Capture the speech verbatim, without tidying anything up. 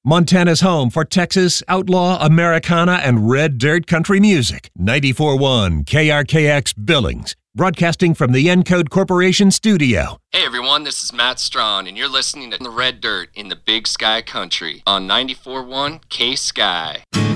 Montana's home for Texas, outlaw, Americana, and red dirt country music. ninety-four point one K R K X Billings, broadcasting from the Encode Corporation studio. Hey everyone, this is Matt Strawn, and you're listening to The Red Dirt in the Big Sky Country on ninety-four point one K-Sky.